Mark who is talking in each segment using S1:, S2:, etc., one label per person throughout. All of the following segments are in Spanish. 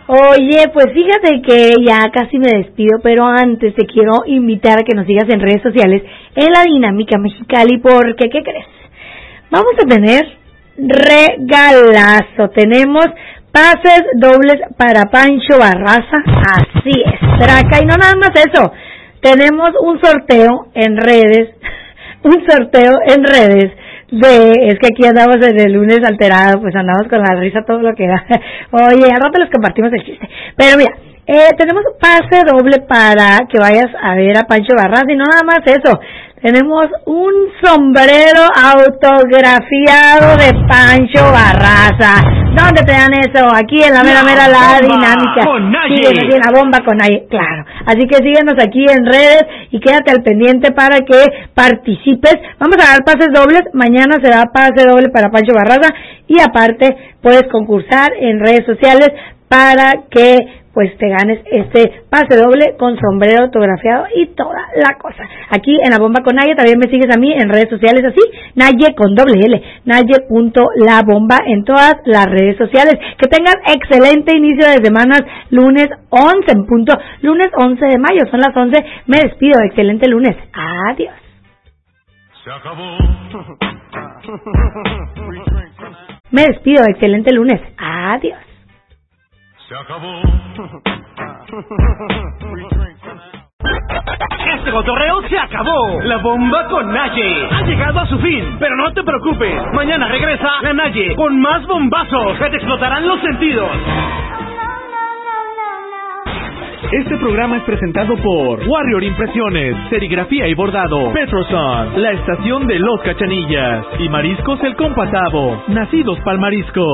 S1: Oye, pues fíjate que ya casi me despido, pero antes te quiero invitar a que nos sigas en redes sociales en La Dinámica Mexicali, porque ¿qué crees? Vamos a tener regalazo, tenemos pases dobles para Pancho Barraza, así es, traca, y no nada más eso, tenemos un sorteo en redes, es que aquí andamos desde el lunes alterado, pues andamos con la risa todo lo que da. Oye, al rato les compartimos el chiste. Pero mira, tenemos pase doble para que vayas a ver a Pancho Barraza y no nada más eso. Tenemos un sombrero autografiado de Pancho Barraza. ¿Dónde te dan eso? Aquí en la mera La Dinámica. Síguenos aquí en La Bomba con Naye, claro. Así que síguenos aquí en redes y quédate al pendiente para que participes. Vamos a dar pases dobles. Mañana se da pase doble para Pancho Barraza y aparte puedes concursar en redes sociales para que pues te ganes este pase doble con sombrero autografiado y toda la cosa. Aquí en La Bomba con Naye, también me sigues a mí en redes sociales así, Naye con doble L, Naye.labomba en todas las redes sociales. Que tengas excelente inicio de semanas, lunes 11 en punto, lunes 11 de mayo, son las 11, me despido, excelente lunes, adiós.
S2: Se acabó.
S1: Me despido, excelente lunes, adiós.
S2: Se acabó.
S3: Este cotorreo se acabó. La Bomba con Naye ha llegado a su fin, pero no te preocupes. Mañana regresa la Naye con más bombazos que te explotarán los sentidos.
S4: Este programa es presentado por Warrior Impresiones, Serigrafía y Bordado, Petroson, la estación de Los Cachanillas y Mariscos El Compatavo, nacidos pa'l marisco.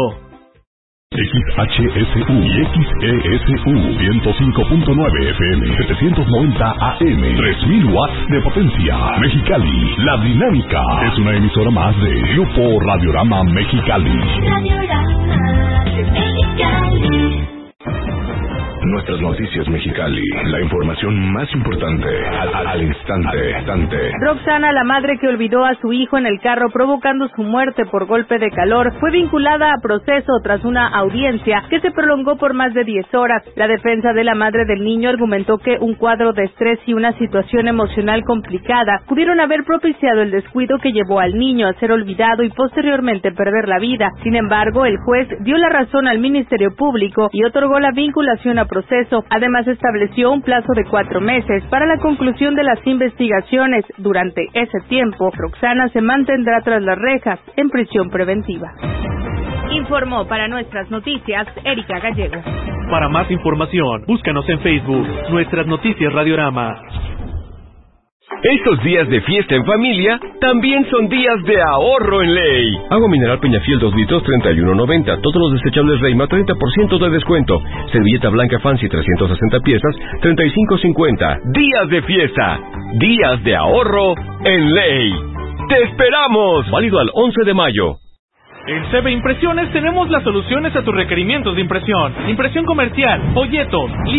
S5: XHSU y XESU 105.9 FM 790 AM 3000 watts de potencia. Mexicali, La Dinámica es una emisora más de Grupo Radiorama Mexicali. Nuestras noticias Mexicali, la información más importante al instante.
S6: Roxana, la madre que olvidó a su hijo en el carro provocando su muerte por golpe de calor, fue vinculada a proceso tras una audiencia que se prolongó por más de 10 horas. La defensa de la madre del niño argumentó que un cuadro de estrés y una situación emocional complicada pudieron haber propiciado el descuido que llevó al niño a ser olvidado y posteriormente perder la vida. Sin embargo, el juez dio la razón al Ministerio Público y otorgó la vinculación a proceso. Además, estableció un plazo de 4 meses para la conclusión de las investigaciones. Durante ese tiempo, Roxana se mantendrá tras las rejas en prisión preventiva. Informó para Nuestras Noticias Erika Gallego.
S4: Para más información, búscanos en Facebook, Nuestras Noticias Radiorama.
S7: Estos días de fiesta en familia también son días de ahorro en Ley. Agua mineral Peñafiel 2 litros, 31.90. Todos los desechables Reima, 30% de descuento. Servilleta blanca Fancy, 360 piezas, 35.50. Días de fiesta, días de ahorro en Ley. ¡Te esperamos! Válido al 11 de mayo.
S4: En CB Impresiones tenemos las soluciones a tus requerimientos de impresión. Impresión comercial, folletos,